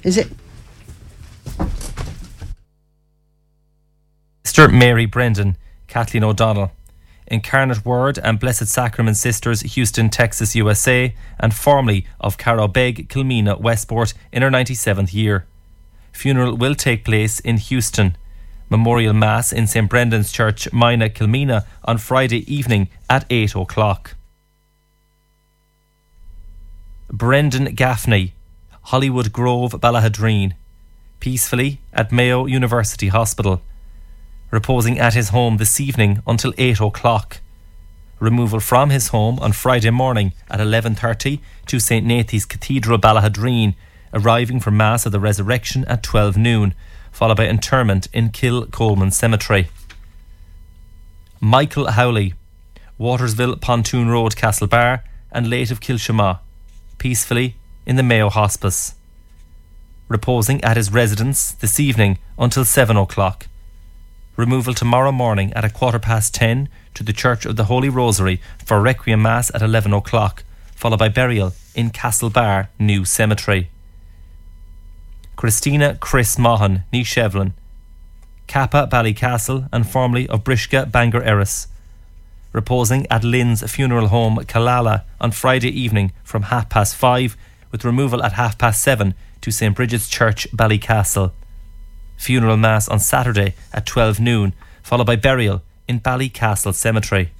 Is it? Sister Mary Brendan, Kathleen O'Donnell, Incarnate Word and Blessed Sacrament Sisters, Houston, Texas, USA, and formerly of Carrow Beg, Kilmena, Westport, in her 97th year. Funeral will take place in Houston. Memorial Mass in St. Brendan's Church, Mina, Kilmena, on Friday evening at 8 o'clock. Brendan Gaffney, Hollywood Grove, Ballahadreen, peacefully at Mayo University Hospital. Reposing at his home this evening until 8 o'clock. Removal from his home on Friday morning at 11:30 to St. Nathan's Cathedral, Ballahadreen, arriving for Mass of the Resurrection at 12 noon, followed by interment in Kilcolman Cemetery. Michael Howley, Watersville, Pontoon Road, Castlebar, and late of Kilshama, peacefully in the Mayo Hospice. Reposing at his residence this evening until 7 o'clock. Removal tomorrow morning at 10:15 to the Church of the Holy Rosary for Requiem Mass at 11 o'clock, followed by burial in Castlebar New Cemetery. Christina Chris Mahan, ní Shevlin, Kappa Ballycastle and formerly of Brishka, Bangor Erris. Reposing at Lynn's Funeral Home, Killala, on Friday evening from 5:30, with removal at 7:30 to St. Bridget's Church, Ballycastle. Funeral Mass on Saturday at 12 noon, followed by burial in Ballycastle Cemetery.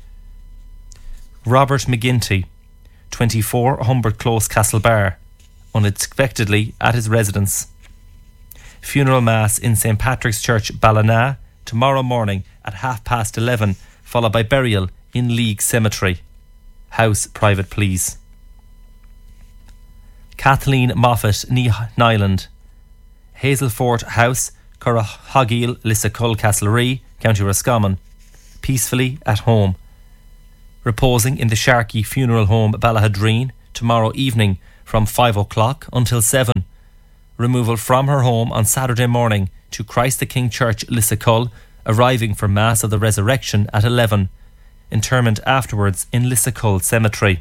Robert McGinty, 24 Humbert Close, Castlebar, unexpectedly at his residence. Funeral Mass in St. Patrick's Church, Ballina, tomorrow morning at 11:30, followed by burial in League Cemetery. House private, please. Kathleen Moffat, Nyland, Hazelfort House, Currahoggiel, Lissacull, Castlerea, County Roscommon, peacefully at home. Reposing in the Sharkey Funeral Home, Ballahadreen, tomorrow evening from 5 o'clock until 7. Removal from her home on Saturday morning to Christ the King Church, Lissacull, arriving for Mass of the Resurrection at 11. Interment afterwards in Lissacull Cemetery.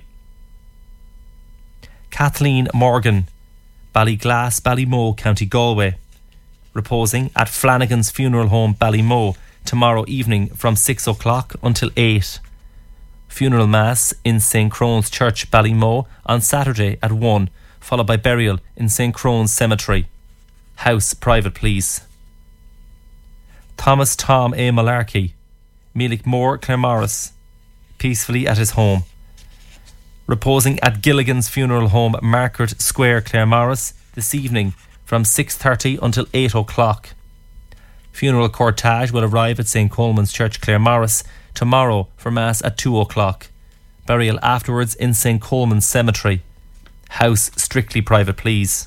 Kathleen Morgan, Ballyglass, Ballymoe, County Galway, reposing at Flanagan's Funeral Home, Ballymoe, tomorrow evening from 6 o'clock until 8. Funeral Mass in St. Crone's Church, Ballymoe, on Saturday at 1, followed by burial in St. Crone's Cemetery. House private, please. Thomas Tom A. Malarkey, Meelickmore, Claremorris, peacefully at his home. Reposing at Gilligan's Funeral Home, Margaret Square, Claremorris, this evening from 6:30 until 8 o'clock. Funeral cortege will arrive at St. Coleman's Church, Claremorris, tomorrow for Mass at 2 o'clock. Burial afterwards in St. Coleman's Cemetery. House strictly private, please.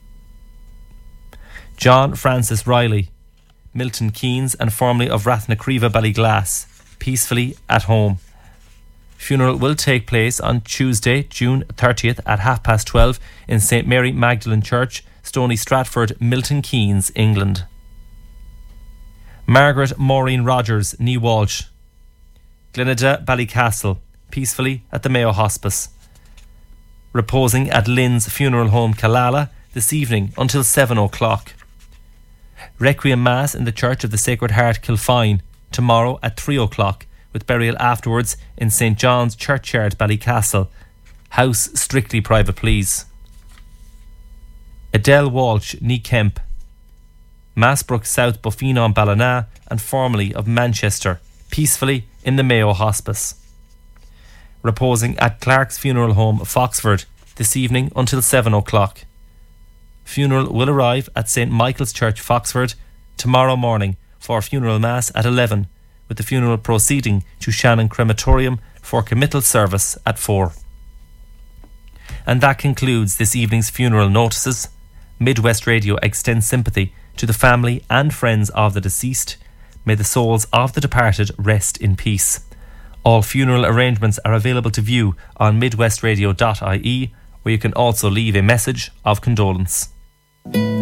John Francis Riley, Milton Keynes and formerly of Rathnacreva, Ballyglass, peacefully at home. Funeral will take place on Tuesday, June 30th at 12:30 in St. Mary Magdalene Church, Stony Stratford, Milton Keynes, England. Margaret Maureen Rogers, Nee Walsh, Glenada, Ballycastle, peacefully at the Mayo Hospice. Reposing at Lynn's Funeral Home, Killala, this evening until 7 o'clock. Requiem Mass in the Church of the Sacred Heart, Kilfine, tomorrow at 3 o'clock, with burial afterwards in St. John's Churchyard, Ballycastle. House strictly private, please. Adele Walsh, Nee Kemp, Massbrook South, Buffinon, Ballina, and formerly of Manchester, peacefully in the Mayo Hospice. Reposing at Clark's Funeral Home, Foxford, this evening until 7 o'clock. Funeral will arrive at St. Michael's Church, Foxford, tomorrow morning for funeral mass at 11, with the funeral proceeding to Shannon Crematorium for committal service at 4. And that concludes this evening's funeral notices. Midwest Radio extends sympathy to the family and friends of the deceased. May the souls of the departed rest in peace. All funeral arrangements are available to view on midwestradio.ie, where you can also leave a message of condolence.